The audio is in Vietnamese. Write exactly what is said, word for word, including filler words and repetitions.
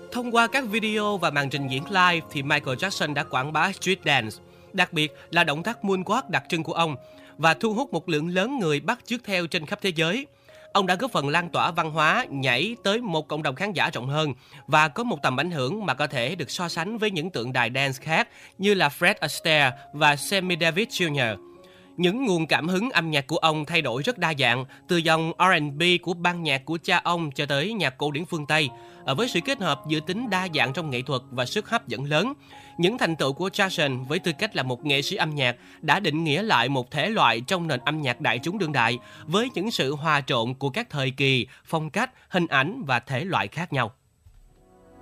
Thông qua các video và màn trình diễn live thì Michael Jackson đã quảng bá street dance, đặc biệt là động tác moonwalk đặc trưng của ông, và thu hút một lượng lớn người bắt chước theo trên khắp thế giới. Ông đã góp phần lan tỏa văn hóa nhảy tới một cộng đồng khán giả rộng hơn và có một tầm ảnh hưởng mà có thể được so sánh với những tượng đài dance khác như là Fred Astaire và Sammy Davis Junior Những nguồn cảm hứng âm nhạc của ông thay đổi rất đa dạng, từ dòng R and B của ban nhạc của cha ông cho tới nhạc cổ điển phương Tây. Ở với sự kết hợp giữa tính đa dạng trong nghệ thuật và sức hấp dẫn lớn, những thành tựu của Jackson với tư cách là một nghệ sĩ âm nhạc đã định nghĩa lại một thể loại trong nền âm nhạc đại chúng đương đại với những sự hòa trộn của các thời kỳ, phong cách, hình ảnh và thể loại khác nhau.